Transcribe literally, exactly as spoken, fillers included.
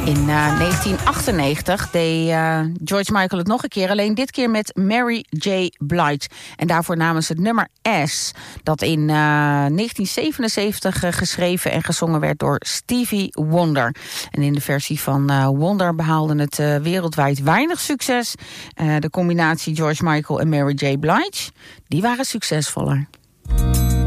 In uh, negentien achtennegentig deed uh, George Michael het nog een keer, alleen dit keer met Mary J. Blige. En daarvoor namen ze het nummer S, dat in uh, negentien zevenenzeventig uh, geschreven en gezongen werd door Stevie Wonder. En in de versie van uh, Wonder behaalde het uh, wereldwijd weinig succes. Uh, de combinatie George Michael en Mary J. Blige, die waren succesvoller.